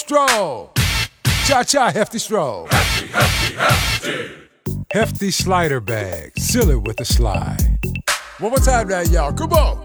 stroll. Cha-cha hefty stroll. Hefty, hefty, hefty. Hefty slider bag. Seal it with a slide. One more time now, y'all. Come on.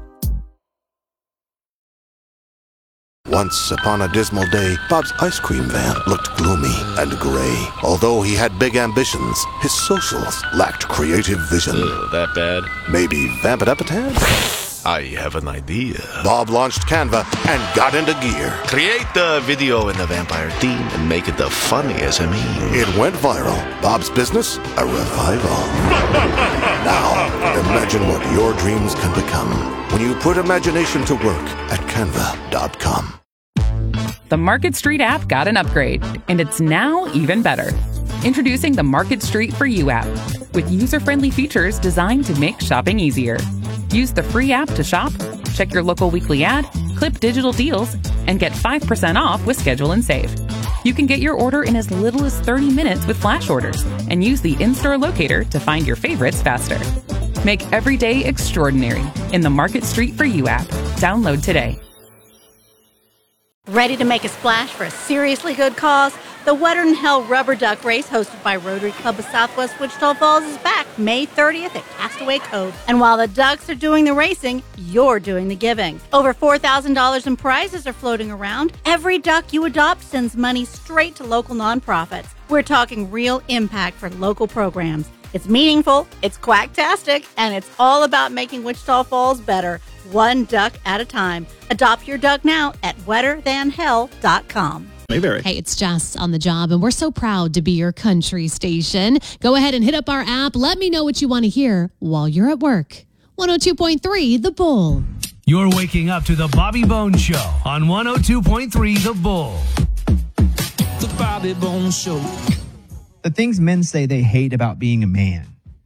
Once upon a dismal day, Bob's ice cream van looked gloomy and gray. Although he had big ambitions, his socials lacked creative vision. That bad? Maybe vamp it up a tad? I have an idea. Bob launched Canva and got into gear. Create the video in the vampire theme and make it the funniest meme. It went viral. Bob's business, a revival. Now, imagine what your dreams can become when you put imagination to work at canva.com. The Market Street app got an upgrade, and it's now even better. Introducing the Market Street For You app, with user-friendly features designed to make shopping easier. Use the free app to shop, check your local weekly ad, clip digital deals, and get 5% off with Schedule and Save. You can get your order in as little as 30 minutes with flash orders, and use the in-store locator to find your favorites faster. Make every day extraordinary in the Market Street For You app. Download today. Ready to make a splash for a seriously good cause? The Wetter Than Hell Rubber Duck Race, hosted by Rotary Club of Southwest Wichita Falls, is back May 30th at Castaway Cove. And while the ducks are doing the racing, you're doing the giving. Over $4,000 in prizes are floating around. Every duck you adopt sends money straight to local nonprofits. We're talking real impact for local programs. It's meaningful, it's quacktastic, and it's all about making Wichita Falls better, one duck at a time. Adopt your duck now at wetterthanhell.com. Hey, it's Jess on the job, and we're so proud to be your country station. Go ahead and hit up our app. Let me know what you want to hear while you're at work. 102.3 The Bull. You're waking up to the Bobby Bones Show on 102.3 The Bull. The Bobby Bones Show. The things men say they hate about being a man.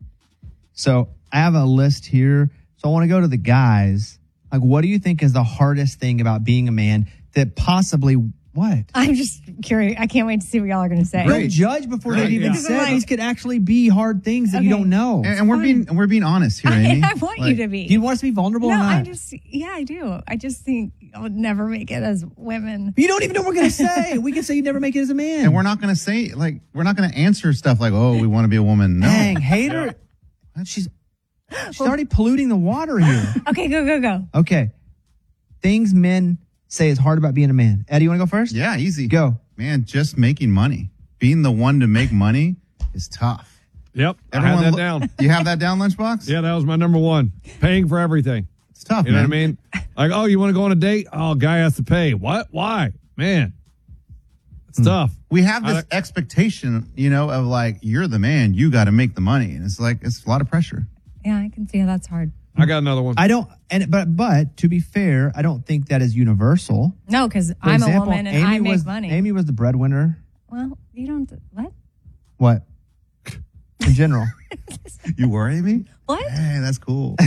So I have a list here. So I want to go to the guys. Like, what do you think is the hardest thing about being a man that possibly... What? I'm just curious. I can't wait to see what y'all are going to say. Don't judge before they've even said. These could actually be hard things that you don't know. And we're being honest here, Amy. I want you to be. Do you want us to be vulnerable or not? I do. I just think I'll never make it as women. You don't even know what we're going to say. We can say you never make it as a man. And we're not going to say, we're not going to answer stuff like, oh, we want to be a woman. No. Dang, hater. She's already polluting the water here. Okay, go. Okay. Things men say is hard about being a man. Eddie, you want to go first? Yeah, easy. Go. Man, just making money. Being the one to make money is tough. Yep, I had that down. You have that down, Lunchbox? Yeah, that was my number one. Paying for everything. It's tough, You know what I mean? Like, oh, you want to go on a date? Oh, guy has to pay. What? Why? Man, it's tough. We have this expectation, of like, you're the man, you got to make the money. And it's like, it's a lot of pressure. Yeah, I can see how that's hard. I got another one. I don't, but to be fair, I don't think that is universal. No, because I'm a woman and I make money. Amy was the breadwinner. Well, you don't, what? What? In general. You were, Amy? What? Hey, that's cool.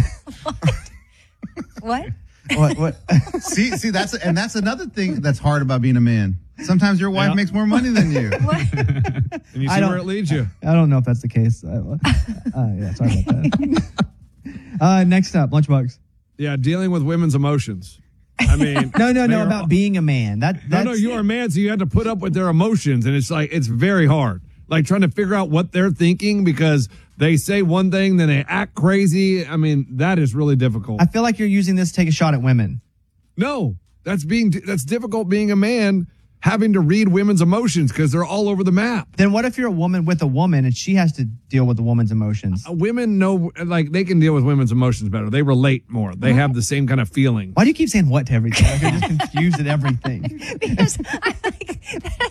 What? What? See, that's another thing that's hard about being a man. Sometimes your wife makes more money than you. What? And you see where it leads you. I don't know if that's the case. Yeah, sorry about that. Next up, Lunchbox. Yeah, dealing with women's emotions. I mean, no, about being a man. No, you're a man, so you have to put up with their emotions, and it's very hard. Like trying to figure out what they're thinking because they say one thing, then they act crazy. I mean, that is really difficult. I feel like you're using this to take a shot at women. No, that's difficult being a man, having to read women's emotions because they're all over the map. Then what if you're a woman with a woman and she has to deal with the woman's emotions? Women know, they can deal with women's emotions better. They relate more. They have the same kind of feeling. Why do you keep saying what to everything? Like you're just confused at everything. Because I'm like,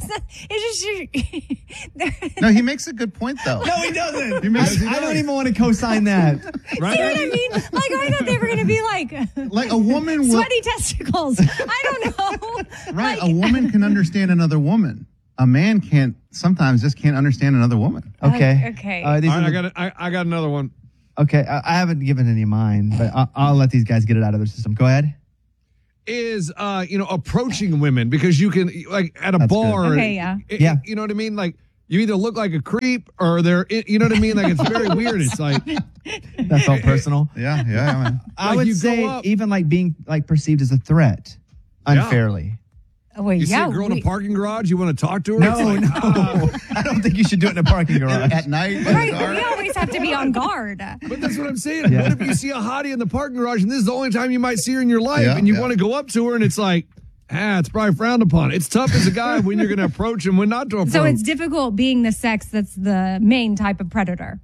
it's just No, he makes a good point, though. No, he doesn't. I don't even want to co-sign that. Right? See what I mean? Like, I thought they were going to be like a woman with sweaty testicles. I don't know. Right. A woman can understand another woman. A man sometimes just can't understand another woman. Okay. Okay. All right, I got another one. Okay. I haven't given any of mine, but I'll let these guys get it out of their system. Go ahead. Is, approaching women because you can, like, at a That's bar. Good. Okay, yeah. Yeah. You know what I mean? Like, you either look like a creep or you know what I mean? Like, it's very weird. It's like. That felt personal. Yeah, man. I would say even like being like perceived as a threat unfairly. Well, You see yeah, a girl in a parking garage, you want to talk to her? No, no. I don't think you should do it in a parking garage. At night? Right, we always have to be on guard. But that's what I'm saying. Yeah. What if you see a hottie in the parking garage and this is the only time you might see her in your life Yeah, and you yeah. want to go up to her and it's like, it's probably frowned upon. It's tough as a guy when you're going to approach and when not to approach. So it's difficult being the sex that's the main type of predator.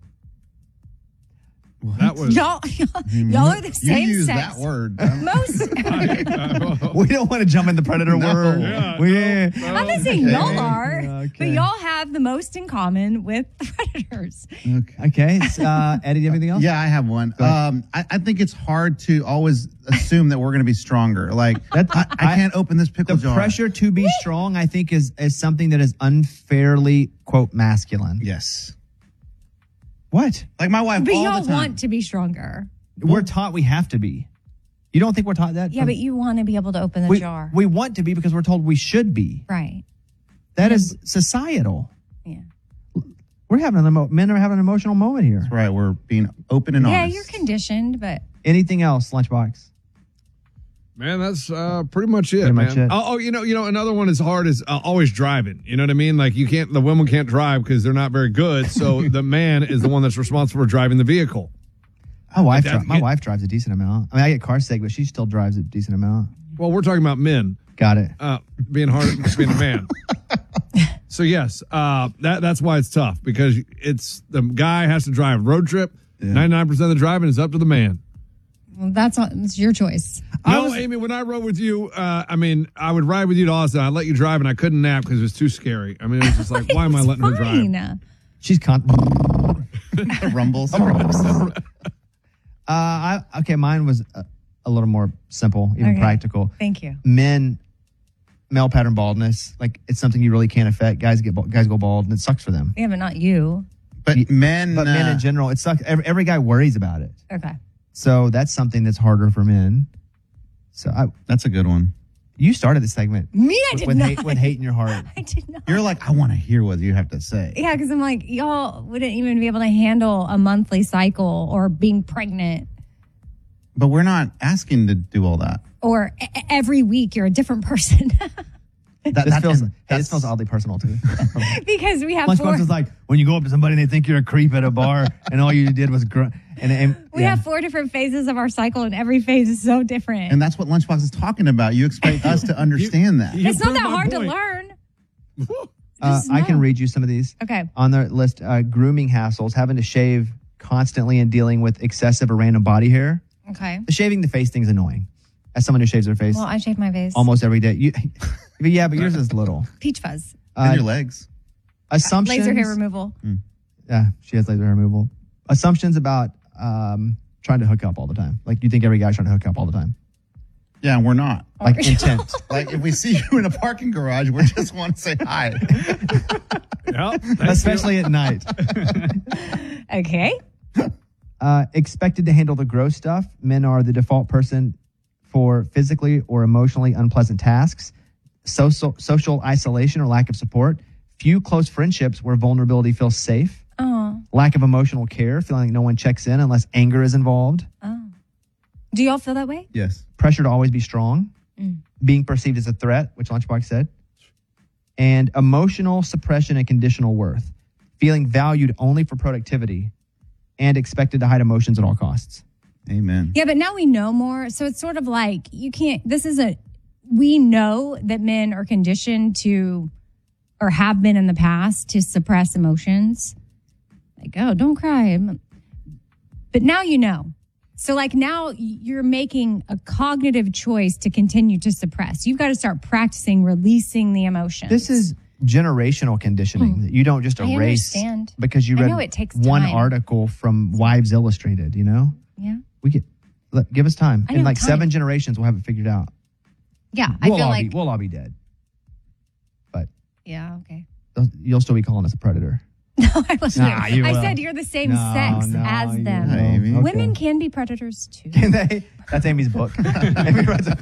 That was Y'all are the same You use sex. that word. Most. We don't want to jump in the predator word. Yeah, I'm not saying y'all are, Okay. but y'all have the most in common with predators. Okay. Eddie, do you have anything else? Yeah, I have one. I think it's hard to always assume that we're going to be stronger. Like, I can't open this pickle The jar. pressure to be strong, I think, is something that is unfairly, quote, masculine. Yes. What? Like my wife But all y'all the time. want to be stronger. We're taught we have to be. You don't think we're taught that? Yeah, but you want to be able to open the jar. We want to be because we're told we should be. Right. That is societal. Yeah. We're having men are having an emotional moment here. That's right. We're being open and Yeah, honest. you're conditioned, but Anything else, Lunchbox? Man, that's pretty much it. Pretty much man. it. Oh, you know, another one is hard is always driving. You know what I mean? Like the women can't drive because they're not very good. So the man is the one that's responsible for driving the vehicle. My wife drives a decent amount. I mean, I get car sick, but she still drives a decent amount. Well, we're talking about men. Got it. Being hard, being a man. So yes, that's why it's tough because it's the guy has to drive road trip. 99% of the driving is up to the man. well, it's your choice. No, Amy, when I rode with you, I would ride with you to Austin. I'd let you drive, and I couldn't nap because it was too scary. I mean, it was just like, why am I letting her drive? Fine. She's rumbles. Okay, mine was a little more simple, even Okay. practical. Thank you. Male pattern baldness, like it's something you really can't affect. Guys go bald, and it sucks for them. Yeah, but not you. But men in general, it sucks. Every guy worries about it. Okay. So that's something that's harder for men. So that's a good one. You started the segment. Me, I did not. With hate in your heart. I did not. You're like, I want to hear what you have to say. Yeah, because I'm like, y'all wouldn't even be able to handle a monthly cycle or being pregnant But we're not asking to do all that. or every week you're a different person. This feels oddly personal too. Because we have Lunchbox is like when you go up to somebody and they think you're a creep at a bar, and all you did was we have 4 different phases of our cycle, and every phase is so different. And that's what Lunchbox is talking about. You expect us to understand that. It's not that hard to learn. I can read you some of these. Okay. On their list, grooming hassles, having to shave constantly and dealing with excessive or random body hair. Okay. The shaving the face thing is annoying. As someone who shaves their face Well, I shave my face. almost every day. Yeah, but yours is little. Peach fuzz. And your legs. Assumptions. Laser hair removal. Yeah, she has laser hair removal. Assumptions about trying to hook up all the time. Like you think every guy's trying to hook up all the time. Yeah, we're not. Like intent. Like if we see you in a parking garage, we just want to say hi. Especially at night. Okay. Expected to handle the gross stuff. Men are the default person for physically or emotionally unpleasant tasks. Social isolation or lack of support. Few close friendships where vulnerability feels safe. Oh. Lack of emotional care, feeling like no one checks in unless anger is involved. Oh. Do y'all feel that way? Yes. Pressure to always be strong. Being perceived as a threat, which Lunchbox said. And emotional suppression and conditional worth. Feeling valued only for productivity and expected to hide emotions at all costs. Amen. Yeah, but now we know more. So it's sort of like we know that men are conditioned to, or have been in the past, to suppress emotions. Like, oh, don't cry. But now you know. So like now you're making a cognitive choice to continue to suppress. You've got to start practicing releasing the emotions. This is generational conditioning. That you don't just I erase understand. because you I read know it takes one time. article from Wives Illustrated, you know? Yeah. Give us time. I In know, like time. 7 generations, we'll have it figured out. Yeah, I feel like. We'll all be dead. But Yeah, okay. you'll still be calling us a predator. No, I wasn't. Nah, you I will. said you're the same No, sex no, as you them. won't. Okay. Women can be predators too. Can they? That's Amy's book. Amy writes a